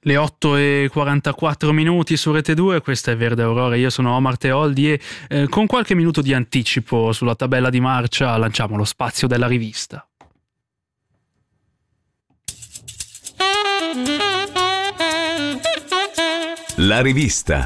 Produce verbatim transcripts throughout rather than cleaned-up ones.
Le otto e quarantaquattro minuti su Rete due, questa è Verde Aurora, io sono Omar Teoldi e eh, con qualche minuto di anticipo sulla tabella di marcia lanciamo lo spazio della rivista. La rivista.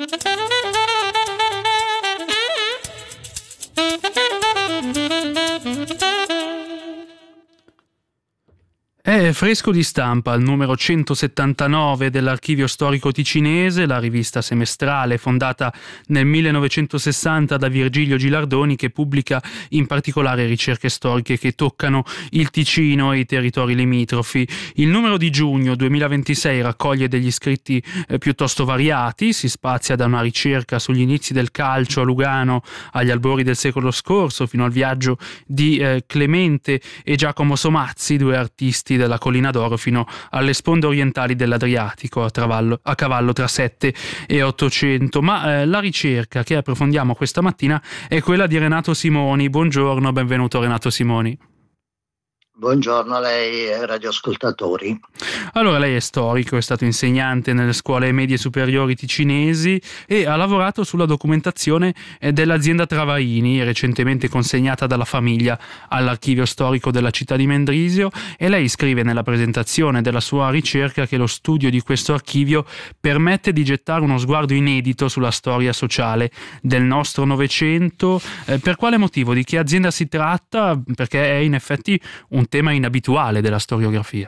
È fresco di stampa il numero centosettantanove dell'Archivio Storico Ticinese, la rivista semestrale fondata nel millenovecentosessanta da Virgilio Gilardoni, che pubblica in particolare ricerche storiche che toccano il Ticino e i territori limitrofi. Il numero di giugno duemilaventisei raccoglie degli scritti eh, piuttosto variati, si spazia da una ricerca sugli inizi del calcio a Lugano agli albori del secolo scorso, fino al viaggio di eh, Clemente e Giacomo Somazzi, due artisti della Collina d'Oro, fino alle sponde orientali dell'Adriatico, a, travallo, a cavallo tra sette e ottocento. Ma eh, la ricerca che approfondiamo questa mattina è quella di Renato Simoni. Buongiorno, benvenuto Renato Simoni. Buongiorno a lei e radioascoltatori. Allora, lei è storico, è stato insegnante nelle scuole medie superiori ticinesi e ha lavorato sulla documentazione dell'azienda Travaini, recentemente consegnata dalla famiglia all'archivio storico della città di Mendrisio, e lei scrive nella presentazione della sua ricerca che lo studio di questo archivio permette di gettare uno sguardo inedito sulla storia sociale del nostro Novecento. Eh, per quale motivo? Di che azienda si tratta? Perché è in effetti un tema inabituale della storiografia.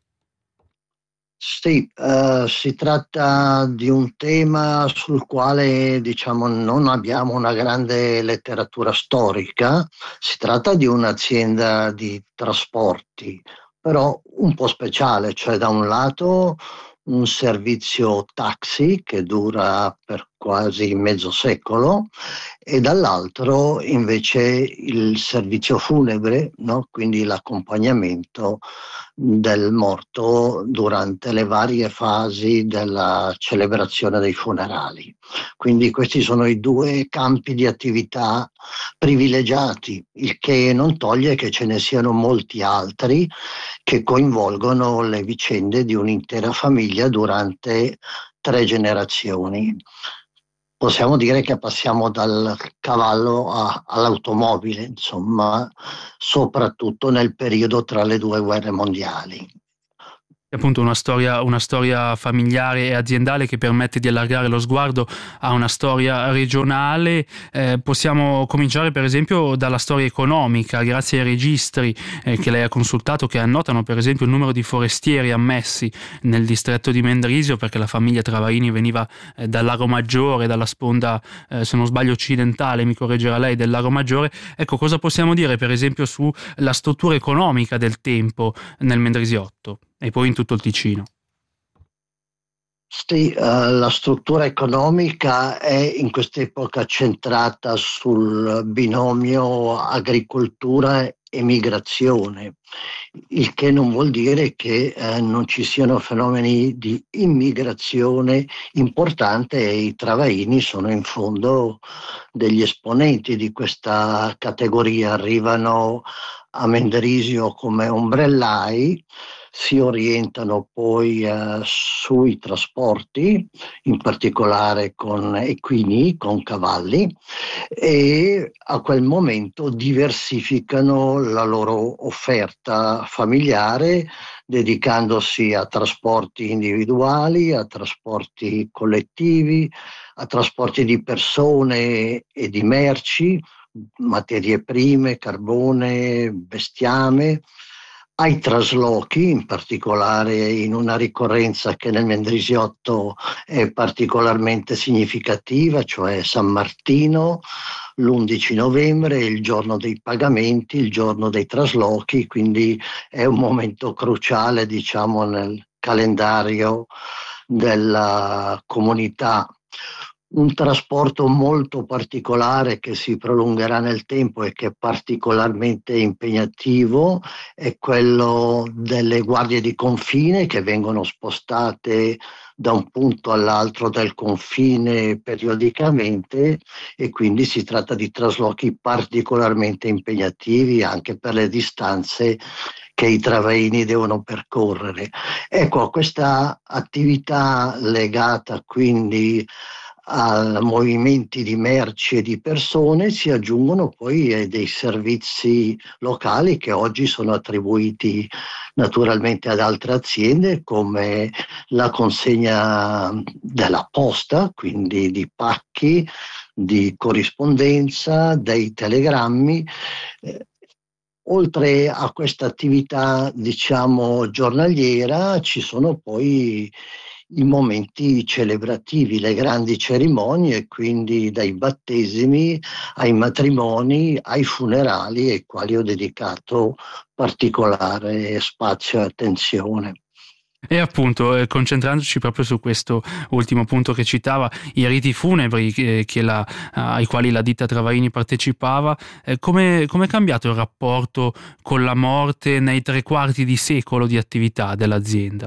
Sì, uh, si tratta di un tema sul quale diciamo non abbiamo una grande letteratura storica. Si tratta di un'azienda di trasporti, però un po' speciale, cioè da un lato un servizio taxi che dura per quasi mezzo secolo e dall'altro invece il servizio funebre, no? Quindi l'accompagnamento del morto durante le varie fasi della celebrazione dei funerali. Quindi questi sono i due campi di attività privilegiati, il che non toglie che ce ne siano molti altri che coinvolgono le vicende di un'intera famiglia durante tre generazioni. Possiamo dire che passiamo dal cavallo a, all'automobile, insomma, soprattutto nel periodo tra le due guerre mondiali. Appunto una storia, una storia familiare e aziendale che permette di allargare lo sguardo a una storia regionale. Eh, possiamo cominciare per esempio dalla storia economica, grazie ai registri eh, che lei ha consultato, che annotano per esempio il numero di forestieri ammessi nel distretto di Mendrisio, perché la famiglia Travaini veniva eh, dal Lago Maggiore, dalla sponda, eh, se non sbaglio occidentale, mi correggerà lei, del Lago Maggiore. Ecco, cosa possiamo dire per esempio sulla struttura economica del tempo nel Mendrisiotto e poi in tutto il Ticino? Sì, uh, la struttura economica è in quest'epoca centrata sul binomio agricoltura e migrazione, il che non vuol dire che eh, non ci siano fenomeni di immigrazione importante, e i Travaini sono in fondo degli esponenti di questa categoria. Arrivano a Mendrisio come ombrellai, si orientano poi eh, sui trasporti, in particolare con equini, con cavalli, e a quel momento diversificano la loro offerta familiare, dedicandosi a trasporti individuali, a trasporti collettivi, a trasporti di persone e di merci, materie prime, carbone, bestiame, ai traslochi, in particolare in una ricorrenza che nel Mendrisiotto è particolarmente significativa, cioè San Martino, l'undici novembre, il giorno dei pagamenti, il giorno dei traslochi, quindi è un momento cruciale, diciamo, nel calendario della comunità. Un trasporto molto particolare che si prolungherà nel tempo e che è particolarmente impegnativo è quello delle guardie di confine, che vengono spostate da un punto all'altro del confine periodicamente, e quindi si tratta di traslochi particolarmente impegnativi anche per le distanze che i travaini devono percorrere. Ecco, questa attività legata quindi a movimenti di merci e di persone si aggiungono poi dei servizi locali che oggi sono attribuiti naturalmente ad altre aziende, come la consegna della posta, quindi di pacchi, di corrispondenza, dei telegrammi. Eh, Oltre a questa attività, diciamo, giornaliera, ci sono poi i momenti celebrativi, le grandi cerimonie, quindi dai battesimi ai matrimoni, ai funerali, ai quali ho dedicato particolare spazio e attenzione. E appunto, eh, concentrandoci proprio su questo ultimo punto che citava, i riti funebri che, che la, ai quali la ditta Travaini partecipava, eh, come come è cambiato il rapporto con la morte nei tre quarti di secolo di attività dell'azienda?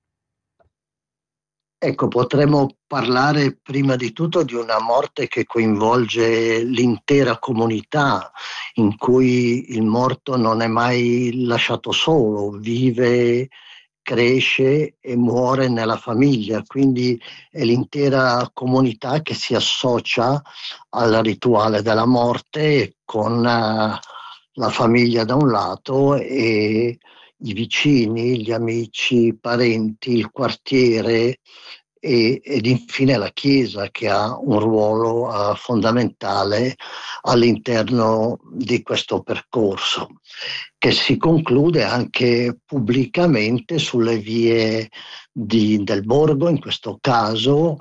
Ecco, potremmo parlare prima di tutto di una morte che coinvolge l'intera comunità, in cui il morto non è mai lasciato solo, vive, cresce e muore nella famiglia, quindi è l'intera comunità che si associa al rituale della morte con eh, la famiglia da un lato e i vicini, gli amici, i parenti, il quartiere e, ed infine la Chiesa, che ha un ruolo uh, fondamentale all'interno di questo percorso, che si conclude anche pubblicamente sulle vie di, del borgo, in questo caso,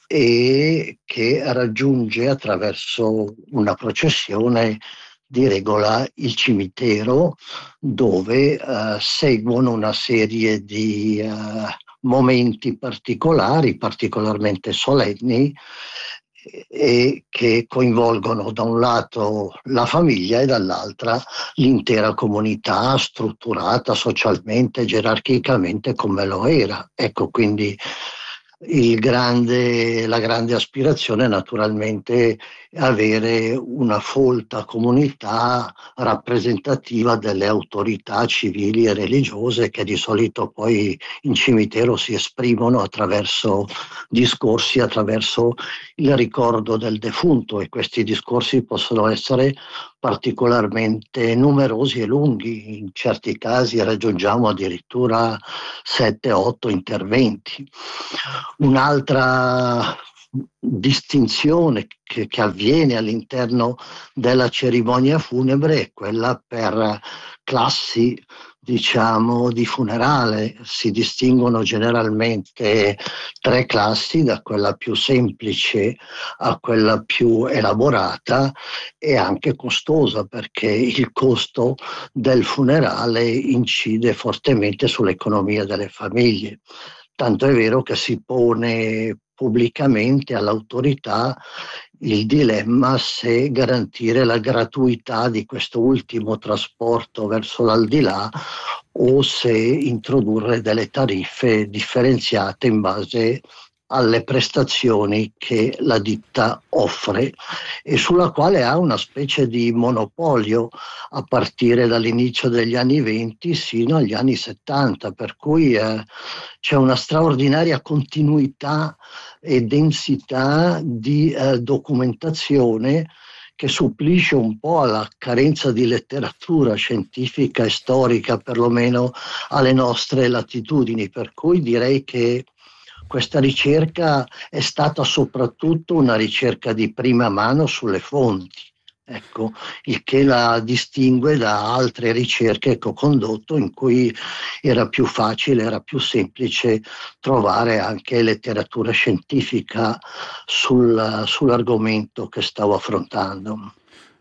e che raggiunge attraverso una processione di regola il cimitero, dove uh, seguono una serie di uh, momenti particolari, particolarmente solenni, e che coinvolgono da un lato la famiglia e dall'altra l'intera comunità strutturata socialmente, gerarchicamente come lo era. Ecco, quindi il grande, la grande aspirazione naturalmente è avere una folta comunità rappresentativa delle autorità civili e religiose, che di solito poi in cimitero si esprimono attraverso discorsi, attraverso il ricordo del defunto, e questi discorsi possono essere particolarmente numerosi e lunghi, in certi casi raggiungiamo addirittura sette otto interventi. Un'altra distinzione che, che avviene all'interno della cerimonia funebre è quella per classi, diciamo, di funerale. Si distinguono generalmente tre classi, da quella più semplice a quella più elaborata e anche costosa, perché il costo del funerale incide fortemente sull'economia delle famiglie. Tanto è vero che si pone pubblicamente all'autorità il dilemma se garantire la gratuità di questo ultimo trasporto verso l'aldilà o se introdurre delle tariffe differenziate in base alle prestazioni che la ditta offre e sulla quale ha una specie di monopolio a partire dall'inizio degli anni venti sino agli anni settanta, per cui eh, c'è una straordinaria continuità e densità di eh, documentazione che supplisce un po' alla carenza di letteratura scientifica e storica, perlomeno alle nostre latitudini, per cui direi che questa ricerca è stata soprattutto una ricerca di prima mano sulle fonti, ecco, il che la distingue da altre ricerche che ho condotto, in cui era più facile, era più semplice trovare anche letteratura scientifica sul, sull'argomento che stavo affrontando.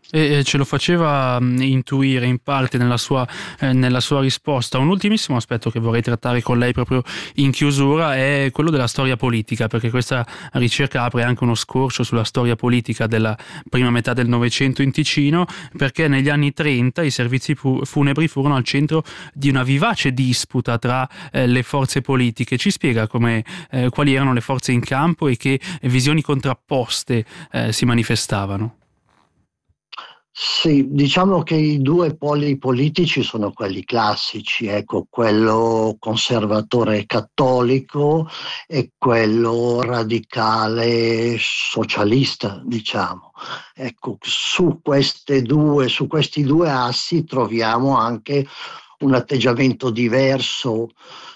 E ce lo faceva intuire in parte nella sua, eh, nella sua risposta. Un ultimissimo aspetto che vorrei trattare con lei proprio in chiusura è quello della storia politica, perché questa ricerca apre anche uno scorcio sulla storia politica della prima metà del Novecento in Ticino, perché negli anni trenta i servizi funebri furono al centro di una vivace disputa tra eh, le forze politiche. Ci spiega come, eh, quali erano le forze in campo e che visioni contrapposte eh, si manifestavano? Sì, diciamo che i due poli politici sono quelli classici, ecco, quello conservatore cattolico e quello radicale socialista, diciamo. Ecco, su queste due, su questi due assi troviamo anche un atteggiamento diverso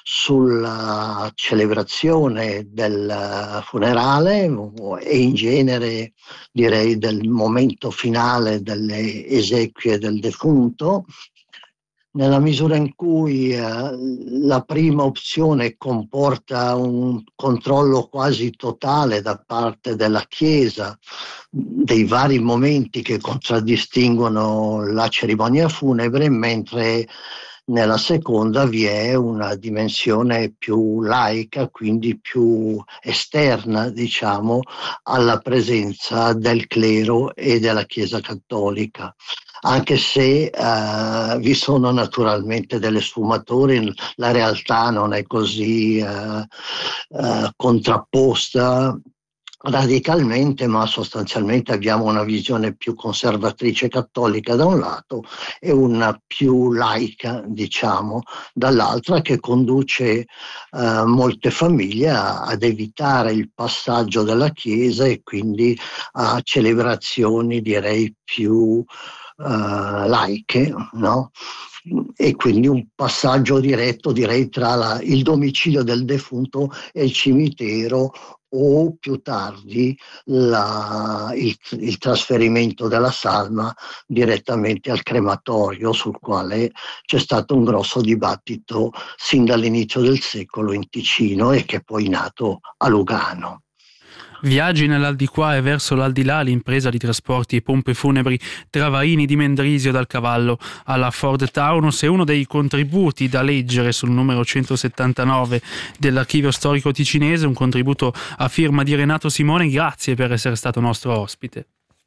sulla celebrazione del funerale e in genere direi del momento finale delle esequie del defunto, nella misura in cui eh, la prima opzione comporta un controllo quasi totale da parte della Chiesa dei vari momenti che contraddistinguono la cerimonia funebre, mentre nella seconda vi è una dimensione più laica, quindi più esterna, diciamo, alla presenza del clero e della Chiesa cattolica. Anche se eh, vi sono naturalmente delle sfumature, la realtà non è così eh, eh, contrapposta radicalmente, ma sostanzialmente abbiamo una visione più conservatrice cattolica da un lato e una più laica, diciamo, dall'altra, che conduce eh, molte famiglie a, ad evitare il passaggio della Chiesa e quindi a celebrazioni, direi, più eh, laiche, no? E quindi un passaggio diretto, direi, tra la, il domicilio del defunto e il cimitero, o più tardi la, il, il trasferimento della salma direttamente al crematorio, sul quale c'è stato un grosso dibattito sin dall'inizio del secolo in Ticino e che è poi nato a Lugano. Viaggi nell'aldilà e verso l'aldilà, l'impresa di trasporti e pompe funebri Travaini di Mendrisio dal Cavallo alla Ford Taunus è uno dei contributi da leggere sul numero centosettantanove dell'Archivio Storico Ticinese, un contributo a firma di Renato Simone. Grazie per essere stato nostro ospite.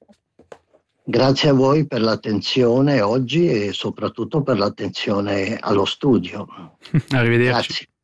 Grazie a voi per l'attenzione oggi e soprattutto per l'attenzione allo studio. Arrivederci. Grazie.